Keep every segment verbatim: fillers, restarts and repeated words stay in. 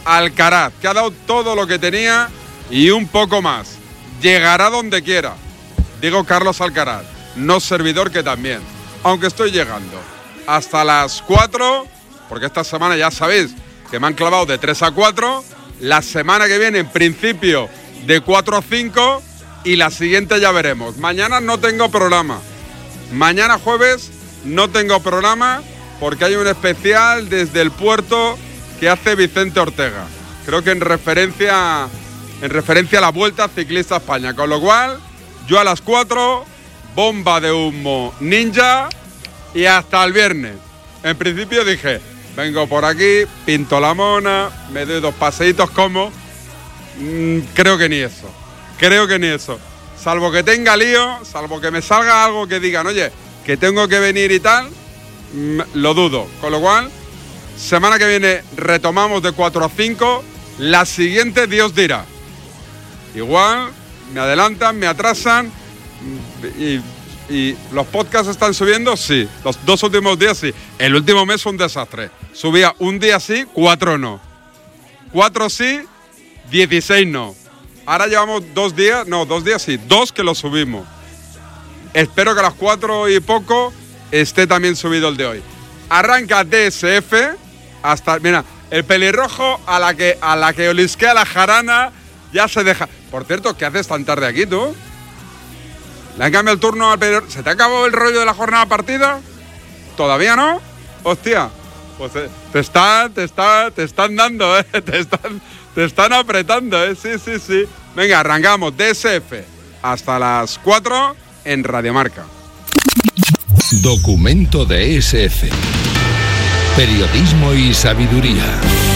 Alcaraz, que ha dado todo lo que tenía y un poco más. Llegará donde quiera. Digo Carlos Alcaraz, no servidor que también. Aunque estoy llegando hasta las cuatro, porque esta semana ya sabéis que me han clavado de tres a cuatro. La semana que viene, en principio, de cuatro a cinco. Y la siguiente ya veremos. Mañana no tengo programa. Mañana jueves no tengo programa porque hay un especial desde el puerto que hace Vicente Ortega. Creo que en referencia, en referencia a la Vuelta Ciclista a España. Con lo cual, yo a las cuatro, bomba de humo ninja y hasta el viernes. En principio dije, vengo por aquí, pinto la mona, me doy dos paseitos como... Mm, creo que ni eso. Creo que ni eso. Salvo que tenga lío, salvo que me salga algo que digan, oye, que tengo que venir y tal, mmm, lo dudo. Con lo cual, semana que viene retomamos de cuatro a cinco. La siguiente Dios dirá. Igual, me adelantan, me atrasan. Y, y los podcasts están subiendo, sí. Los dos últimos días, sí. El último mes fue un desastre. Subía un día sí, cuatro no. Cuatro sí, dieciséis no. Ahora llevamos dos días, no, dos días sí, dos que lo subimos. Espero que a las cuatro y poco esté también subido el de hoy. Arranca D S F hasta, mira, el pelirrojo a la que a la que olisquea la jarana ya se deja. Por cierto, ¿qué haces tan tarde aquí tú? ¿Le han cambiado el turno al pelirrojo? ¿Se te ha acabado el rollo de la jornada partida? ¿Todavía no? Hostia, pues te están, te están, te están dando, ¿eh? Te están... Te están apretando, ¿eh? Sí, sí, sí. Venga, arrancamos. D S F hasta las cuatro en Radio Marca. Documento de S F. Periodismo y sabiduría.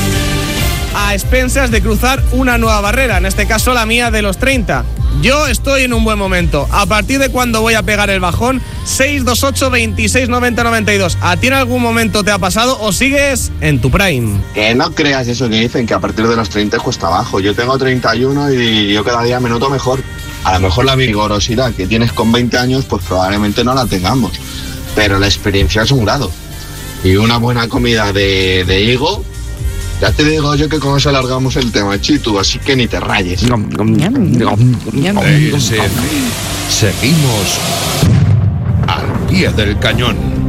A expensas de cruzar una nueva barrera, en este caso la mía de los treinta. Yo estoy en un buen momento. ¿A partir de cuándo voy a pegar el bajón? seis dos ocho, veintiséis, noventa, noventa y dos. ¿A ti en algún momento te ha pasado o sigues en tu prime? Que no creas eso que dicen, que a partir de los treinta cuesta abajo. Yo tengo treinta y uno y yo cada día me noto mejor. A lo mejor la vigorosidad que tienes con veinte años, pues probablemente no la tengamos. Pero la experiencia es un grado. Y una buena comida de, de higo... Ya te digo yo que con eso alargamos el tema, Chitu, así que ni te rayes. D S F. Seguimos al pie del cañón.